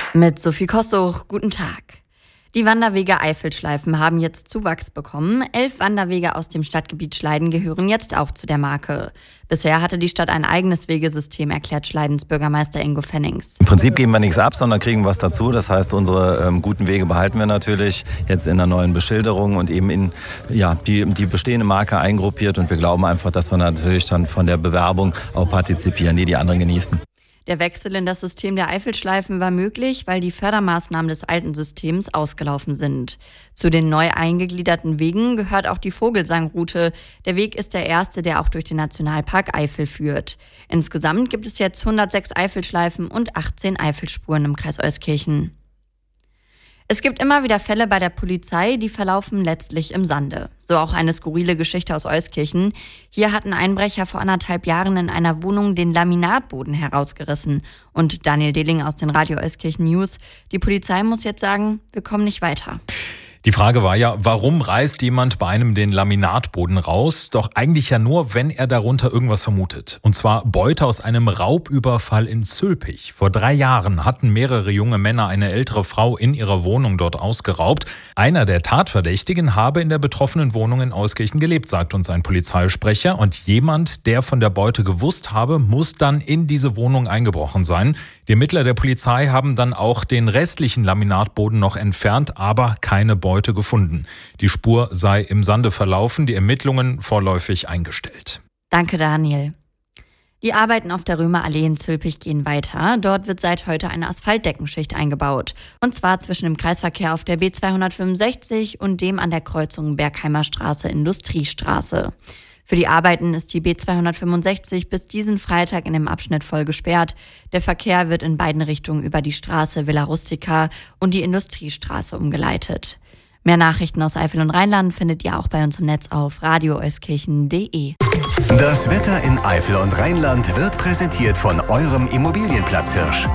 Mit Sophie Kossuch, guten Tag. Die Wanderwege Eifelschleifen haben jetzt Zuwachs bekommen. 11 Wanderwege aus dem Stadtgebiet Schleiden gehören jetzt auch zu der Marke. Bisher hatte die Stadt ein eigenes Wegesystem, erklärt Schleidens Bürgermeister Ingo Fennings. Im Prinzip geben wir nichts ab, sondern kriegen was dazu. Das heißt, unsere guten Wege behalten wir natürlich jetzt in der neuen Beschilderung und eben in die bestehende Marke eingruppiert. Und wir glauben einfach, dass wir natürlich dann von der Bewerbung auch partizipieren, die anderen genießen. Der Wechsel in das System der Eifelschleifen war möglich, weil die Fördermaßnahmen des alten Systems ausgelaufen sind. Zu den neu eingegliederten Wegen gehört auch die Vogelsangroute. Der Weg ist der erste, der auch durch den Nationalpark Eifel führt. Insgesamt gibt es jetzt 106 Eifelschleifen und 18 Eifelspuren im Kreis Euskirchen. Es gibt immer wieder Fälle bei der Polizei, die verlaufen letztlich im Sande. So auch eine skurrile Geschichte aus Euskirchen. Hier hatten Einbrecher vor 1,5 Jahren in einer Wohnung den Laminatboden herausgerissen. Und Daniel Dehling aus den Radio Euskirchen News. Die Polizei muss jetzt sagen, wir kommen nicht weiter. Die Frage war ja, warum reißt jemand bei einem den Laminatboden raus? Doch eigentlich ja nur, wenn er darunter irgendwas vermutet. Und zwar Beute aus einem Raubüberfall in Zülpich. Vor 3 Jahren hatten mehrere junge Männer eine ältere Frau in ihrer Wohnung dort ausgeraubt. Einer der Tatverdächtigen habe in der betroffenen Wohnung in Euskirchen gelebt, sagt uns ein Polizeisprecher. Und jemand, der von der Beute gewusst habe, muss dann in diese Wohnung eingebrochen sein. Die Ermittler der Polizei haben dann auch den restlichen Laminatboden noch entfernt, aber keine Beute gefunden. Die Spur sei im Sande verlaufen, die Ermittlungen vorläufig eingestellt. Danke, Daniel. Die Arbeiten auf der Römerallee in Zülpich gehen weiter. Dort wird seit heute eine Asphaltdeckenschicht eingebaut. Und zwar zwischen dem Kreisverkehr auf der B265 und dem an der Kreuzung Bergheimer Straße-Industriestraße. Für die Arbeiten ist die B265 bis diesen Freitag in dem Abschnitt voll gesperrt. Der Verkehr wird in beiden Richtungen über die Straße Villa Rustica und die Industriestraße umgeleitet. Mehr Nachrichten aus Eifel und Rheinland findet ihr auch bei uns im Netz auf radioeuskirchen.de. Das Wetter in Eifel und Rheinland wird präsentiert von eurem Immobilienplatzhirsch.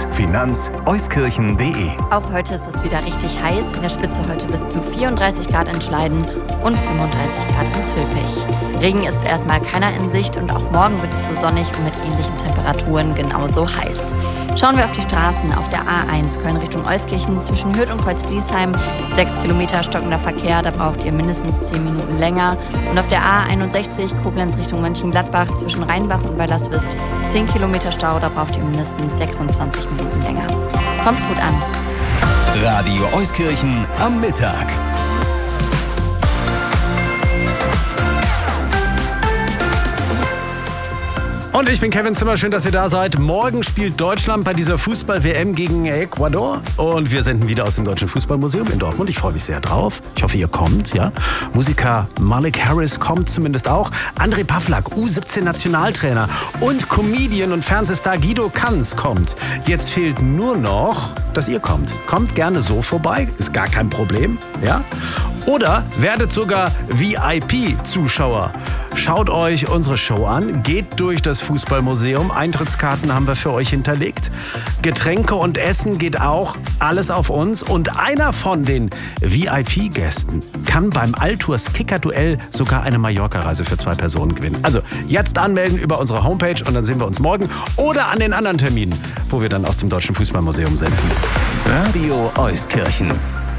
finanz-euskirchen.de. Auch heute ist es wieder richtig heiß. In der Spitze heute bis zu 34 Grad in Schleiden und 35 Grad in Zülpich. Regen ist erstmal keiner in Sicht und auch morgen wird es so sonnig und mit ähnlichen Temperaturen genauso heiß. Schauen wir auf die Straßen. Auf der A1 Köln Richtung Euskirchen zwischen Hürth und Kreuzbliesheim 6 Kilometer stockender Verkehr, da braucht ihr mindestens 10 Minuten länger. Und auf der A61 Koblenz Richtung Mönchengladbach zwischen Rheinbach und Weilerswist 10 Kilometer Stau, da braucht ihr mindestens 26 Minuten länger. Kommt gut an. Radio Euskirchen am Mittag. Und ich bin Kevin Zimmer, schön, dass ihr da seid. Morgen spielt Deutschland bei dieser Fußball-WM gegen Ecuador. Und wir senden wieder aus dem Deutschen Fußballmuseum in Dortmund. Ich freue mich sehr drauf. Ich hoffe, ihr kommt, ja. Musiker Malik Harris kommt zumindest auch. André Pavlak, U17-Nationaltrainer. Und Comedian und Fernsehstar Guido Kanz kommt. Jetzt fehlt nur noch, dass ihr kommt. Kommt gerne so vorbei, ist gar kein Problem, ja. Oder werdet sogar VIP-Zuschauer. Schaut euch unsere Show an, geht durch das Fußballmuseum. Eintrittskarten haben wir für euch hinterlegt. Getränke und Essen geht auch, alles auf uns. Und einer von den VIP-Gästen kann beim Altours Kicker-Duell sogar eine Mallorca-Reise für 2 Personen gewinnen. Also jetzt anmelden über unsere Homepage und dann sehen wir uns morgen oder an den anderen Terminen, wo wir dann aus dem Deutschen Fußballmuseum senden. Radio Euskirchen.